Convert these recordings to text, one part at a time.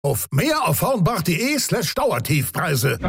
Auf mehr auf hornbach.de/Dauertiefpreise.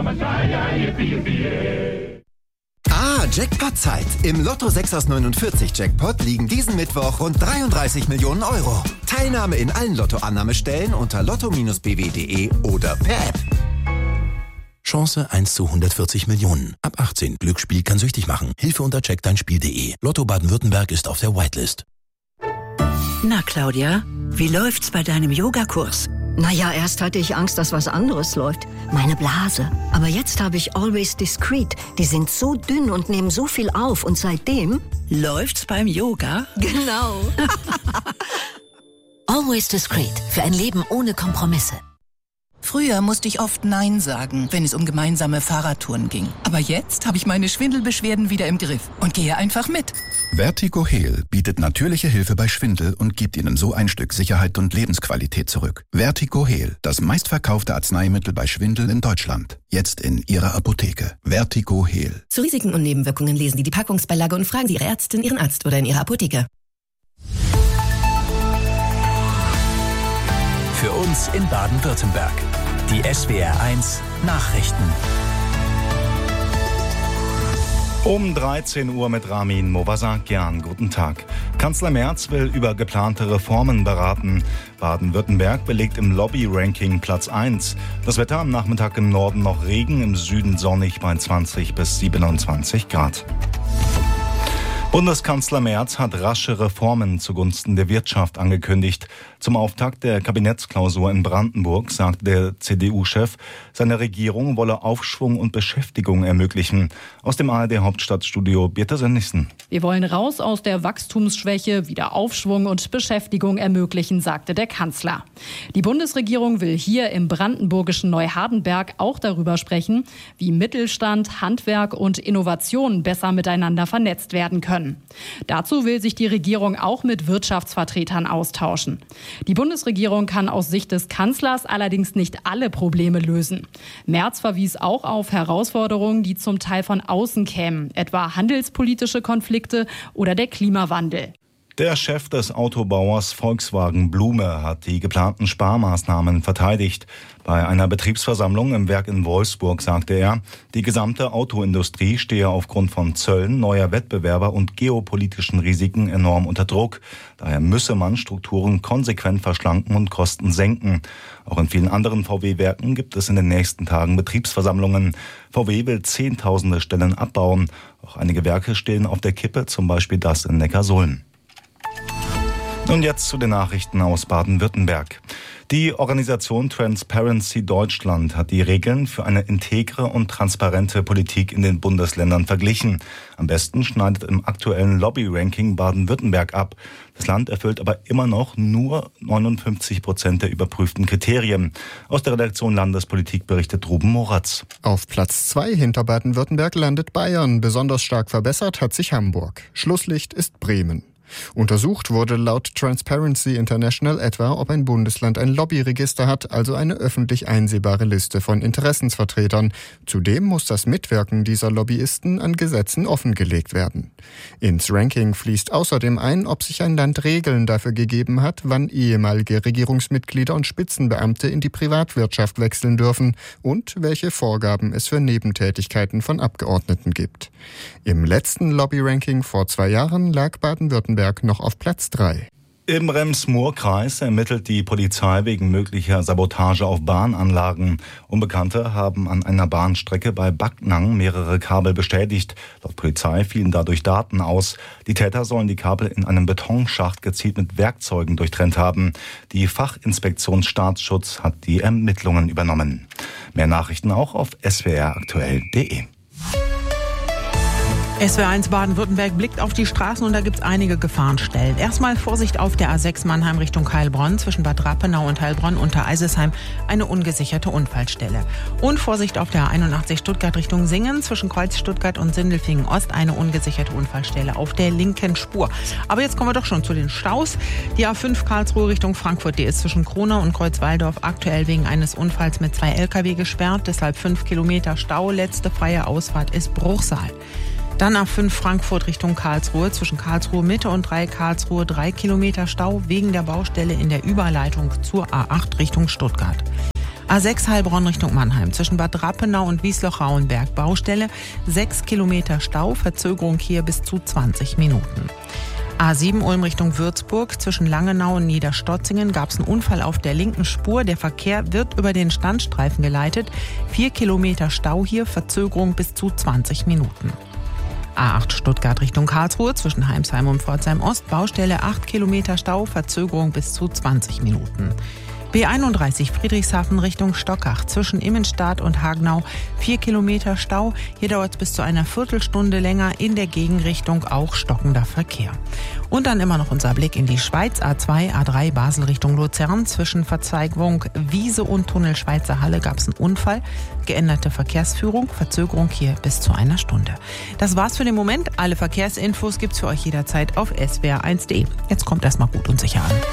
Jackpot-Zeit. Im Lotto 6 aus 49 Jackpot liegen diesen Mittwoch rund 33 Millionen Euro. Teilnahme in allen Lottoannahmestellen unter lotto-bw.de oder per App. Chance 1 zu 140 Millionen. Ab 18. Glücksspiel kann süchtig machen. Hilfe unter checkdeinspiel.de. Lotto Baden-Württemberg ist auf der Whitelist. Na, Claudia, wie läuft's bei deinem Yogakurs? Naja, erst hatte ich Angst, dass was anderes läuft. Meine Blase. Aber jetzt habe ich Always Discreet. Die sind so dünn und nehmen so viel auf. Und seitdem... Läuft's beim Yoga? Genau. Always Discreet. Für ein Leben ohne Kompromisse. Früher musste ich oft Nein sagen, wenn es um gemeinsame Fahrradtouren ging. Aber jetzt habe ich meine Schwindelbeschwerden wieder im Griff und gehe einfach mit. Vertigo Heal bietet natürliche Hilfe bei Schwindel und gibt Ihnen so ein Stück Sicherheit und Lebensqualität zurück. Vertigo Heal, das meistverkaufte Arzneimittel bei Schwindel in Deutschland. Jetzt in Ihrer Apotheke. Vertigo Heal. Zu Risiken und Nebenwirkungen lesen Sie die Packungsbeilage und fragen Sie Ihre Ärztin, Ihren Arzt oder in Ihrer Apotheke. Für uns in Baden-Württemberg. Die SWR1 Nachrichten. Um 13 Uhr mit Ramin Movasakian. Guten Tag. Kanzler Merz will über geplante Reformen beraten. Baden-Württemberg belegt im Lobby-Ranking Platz 1. Das Wetter am Nachmittag im Norden noch Regen, im Süden sonnig bei 20 bis 27 Grad. Bundeskanzler Merz hat rasche Reformen zugunsten der Wirtschaft angekündigt. Zum Auftakt der Kabinettsklausur in Brandenburg sagte der CDU-Chef, seine Regierung wolle Aufschwung und Beschäftigung ermöglichen. Aus dem ARD-Hauptstadtstudio Birte Sönnigsen. Wir wollen raus aus der Wachstumsschwäche, wieder Aufschwung und Beschäftigung ermöglichen, sagte der Kanzler. Die Bundesregierung will hier im brandenburgischen Neuhardenberg auch darüber sprechen, wie Mittelstand, Handwerk und Innovation besser miteinander vernetzt werden können. Dazu will sich die Regierung auch mit Wirtschaftsvertretern austauschen. Die Bundesregierung kann aus Sicht des Kanzlers allerdings nicht alle Probleme lösen. Merz verwies auch auf Herausforderungen, die zum Teil von außen kämen, etwa handelspolitische Konflikte oder der Klimawandel. Der Chef des Autobauers Volkswagen Blume hat die geplanten Sparmaßnahmen verteidigt. Bei einer Betriebsversammlung im Werk in Wolfsburg sagte er, die gesamte Autoindustrie stehe aufgrund von Zöllen, neuer Wettbewerber und geopolitischen Risiken enorm unter Druck. Daher müsse man Strukturen konsequent verschlanken und Kosten senken. Auch in vielen anderen VW-Werken gibt es in den nächsten Tagen Betriebsversammlungen. VW will Zehntausende Stellen abbauen. Auch einige Werke stehen auf der Kippe, zum Beispiel das in Neckarsulm. Und jetzt zu den Nachrichten aus Baden-Württemberg. Die Organisation Transparency Deutschland hat die Regeln für eine integre und transparente Politik in den Bundesländern verglichen. Am besten schneidet im aktuellen Lobby-Ranking Baden-Württemberg ab. Das Land erfüllt aber immer noch nur 59% der überprüften Kriterien. Aus der Redaktion Landespolitik berichtet Ruben Moratz. Auf Platz 2 hinter Baden-Württemberg landet Bayern. Besonders stark verbessert hat sich Hamburg. Schlusslicht ist Bremen. Untersucht wurde laut Transparency International etwa, ob ein Bundesland ein Lobbyregister hat, also eine öffentlich einsehbare Liste von Interessensvertretern. Zudem muss das Mitwirken dieser Lobbyisten an Gesetzen offengelegt werden. Ins Ranking fließt außerdem ein, ob sich ein Land Regeln dafür gegeben hat, wann ehemalige Regierungsmitglieder und Spitzenbeamte in die Privatwirtschaft wechseln dürfen und welche Vorgaben es für Nebentätigkeiten von Abgeordneten gibt. Im letzten Lobby-Ranking vor 2 Jahren lag Baden-Württemberg noch auf Platz 3. Im Rems-Murr-Kreis ermittelt die Polizei wegen möglicher Sabotage auf Bahnanlagen. Unbekannte haben an einer Bahnstrecke bei Backnang mehrere Kabel beschädigt. Laut Polizei fielen dadurch Daten aus. Die Täter sollen die Kabel in einem Betonschacht gezielt mit Werkzeugen durchtrennt haben. Die Fachinspektion Staatsschutz hat die Ermittlungen übernommen. Mehr Nachrichten auch auf swraktuell.de. SWR1 Baden-Württemberg blickt auf die Straßen und da gibt es einige Gefahrenstellen. Erstmal Vorsicht auf der A6 Mannheim Richtung Heilbronn, zwischen Bad Rappenau und Heilbronn unter Eisesheim eine ungesicherte Unfallstelle. Und Vorsicht auf der A81 Stuttgart Richtung Singen, zwischen Kreuz Stuttgart und Sindelfingen Ost eine ungesicherte Unfallstelle auf der linken Spur. Aber jetzt kommen wir doch schon zu den Staus. Die A5 Karlsruhe Richtung Frankfurt, die ist zwischen Kronau und Kreuzwaldorf aktuell wegen eines Unfalls mit 2 LKW gesperrt. Deshalb 5 Kilometer Stau. Letzte freie Ausfahrt ist Bruchsal. Dann A5 Frankfurt Richtung Karlsruhe, zwischen Karlsruhe Mitte und Karlsruhe 3 Kilometer Stau wegen der Baustelle in der Überleitung zur A8 Richtung Stuttgart. A6 Heilbronn Richtung Mannheim, zwischen Bad Rappenau und Wiesloch-Rauenberg Baustelle, 6 Kilometer Stau, Verzögerung hier bis zu 20 Minuten. A7 Ulm Richtung Würzburg, zwischen Langenau und Niederstotzingen gab es einen Unfall auf der linken Spur. Der Verkehr wird über den Standstreifen geleitet. 4 Kilometer Stau hier, Verzögerung bis zu 20 Minuten. A8 Stuttgart Richtung Karlsruhe, zwischen Heimsheim und Pforzheim Ost, Baustelle 8 Kilometer Stau, Verzögerung bis zu 20 Minuten. B31 Friedrichshafen Richtung Stockach, zwischen Immenstadt und Hagenau 4 Kilometer Stau. Hier dauert es bis zu einer Viertelstunde länger, in der Gegenrichtung auch stockender Verkehr. Und dann immer noch unser Blick in die Schweiz, A2, A3 Basel Richtung Luzern, zwischen Verzweigung Wiese und Tunnel Schweizer Halle gab es einen Unfall. Geänderte Verkehrsführung, Verzögerung hier bis zu einer Stunde. Das war's für den Moment. Alle Verkehrsinfos gibt's für euch jederzeit auf swr1.de. Jetzt kommt erstmal gut und sicher an.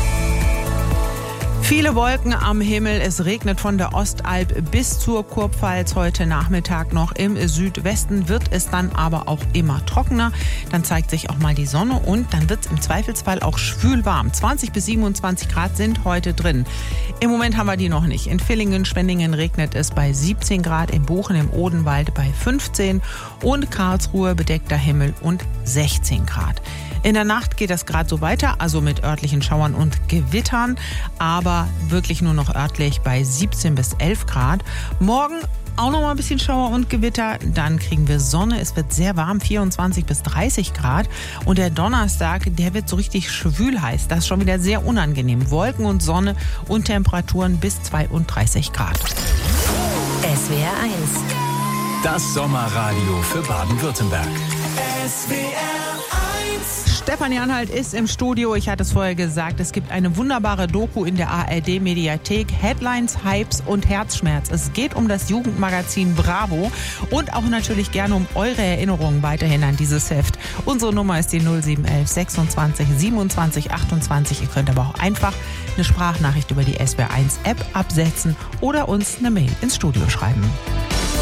Viele Wolken am Himmel, es regnet von der Ostalb bis zur Kurpfalz. Heute Nachmittag noch im Südwesten wird es dann aber auch immer trockener. Dann zeigt sich auch mal die Sonne und dann wird es im Zweifelsfall auch schwül warm. 20 bis 27 Grad sind heute drin. Im Moment haben wir die noch nicht. In Villingen, Schwenningen regnet es bei 17 Grad, in Bochen im Odenwald bei 15 und Karlsruhe bedeckter Himmel und 16 Grad. In der Nacht geht das gerade so weiter, also mit örtlichen Schauern und Gewittern, aber wirklich nur noch örtlich bei 17 bis 11 Grad. Morgen auch noch mal ein bisschen Schauer und Gewitter, dann kriegen wir Sonne, es wird sehr warm, 24 bis 30 Grad. Und der Donnerstag, der wird so richtig schwül heiß, das ist schon wieder sehr unangenehm. Wolken und Sonne und Temperaturen bis 32 Grad. SWR 1. Das Sommerradio für Baden-Württemberg. Stefanie Anhalt ist im Studio. Ich hatte es vorher gesagt, es gibt eine wunderbare Doku in der ARD-Mediathek. Headlines, Hypes und Herzschmerz. Es geht um das Jugendmagazin Bravo und auch natürlich gerne um eure Erinnerungen weiterhin an dieses Heft. Unsere Nummer ist die 0711 26 27 28. Ihr könnt aber auch einfach eine Sprachnachricht über die SWR1 App absetzen oder uns eine Mail ins Studio schreiben.